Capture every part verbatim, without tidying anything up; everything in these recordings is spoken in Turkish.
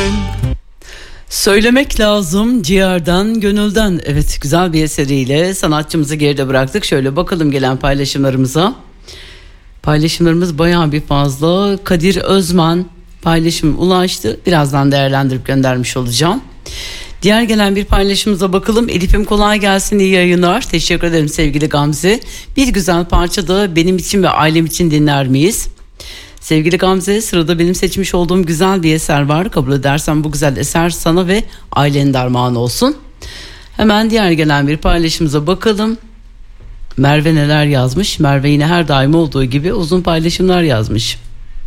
Söylemek lazım ciğerden gönülden. Evet, güzel bir eseriyle sanatçımızı geride bıraktık. Şöyle bakalım gelen paylaşımlarımıza. Paylaşımlarımız bayağı bir fazla. Kadir Özman paylaşım ulaştı. Birazdan değerlendirip göndermiş olacağım. Diğer gelen bir paylaşımımıza bakalım. Elif'im kolay gelsin, iyi yayınlar. Teşekkür ederim sevgili Gamze. Bir güzel parça da benim için ve ailem için dinler miyiz? Sevgili Gamze, sırada benim seçmiş olduğum güzel bir eser var. Kabul edersen bu güzel eser sana ve ailenin armağanı olsun. Hemen diğer gelen bir paylaşımıza bakalım. Merve neler yazmış? Merve yine her daim olduğu gibi uzun paylaşımlar yazmış.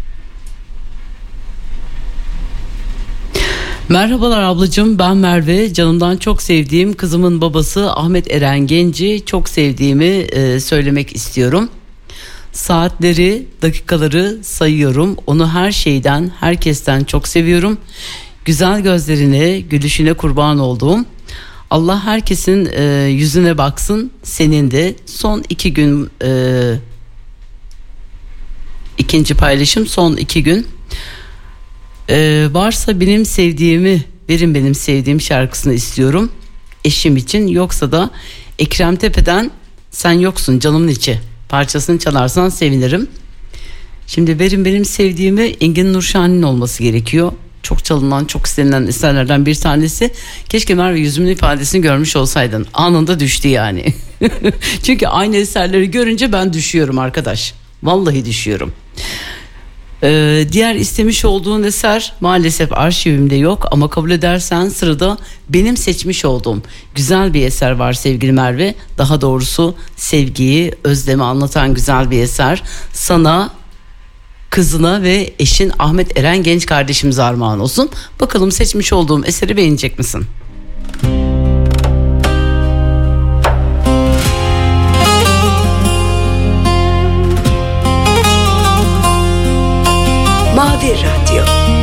Merhabalar ablacığım, ben Merve. Canımdan çok sevdiğim kızımın babası Ahmet Eren Genci çok sevdiğimi e, söylemek istiyorum. Saatleri, dakikaları sayıyorum. Onu her şeyden, herkesten çok seviyorum. Güzel gözlerine, gülüşüne kurban olduğum. Allah herkesin e, yüzüne baksın. Senin de son iki gün e, ikinci paylaşım son iki gün. E, varsa benim sevdiğimi verin, benim sevdiğim şarkısını istiyorum. Eşim için, yoksa da Ekrem Tepe'den Sen Yoksun Canımın İçi parçasını çalarsan sevinirim. Şimdi verin benim sevdiğimi Engin Nurşahin'in olması gerekiyor. Çok çalınan, çok istenilen eserlerden bir tanesi. Keşke Merve yüzümün ifadesini görmüş olsaydın. Anında düştü yani. Çünkü aynı eserleri görünce ben düşüyorum arkadaş. Vallahi düşüyorum. Ee, diğer istemiş olduğun eser maalesef arşivimde yok, ama kabul edersen sırada benim seçmiş olduğum güzel bir eser var sevgili Merve. Daha doğrusu sevgiyi, özlemi anlatan güzel bir eser. Sana, kızına ve eşin Ahmet Eren Genç kardeşimize armağan olsun. Bakalım seçmiş olduğum eseri beğenecek misin? Mavi Radyo.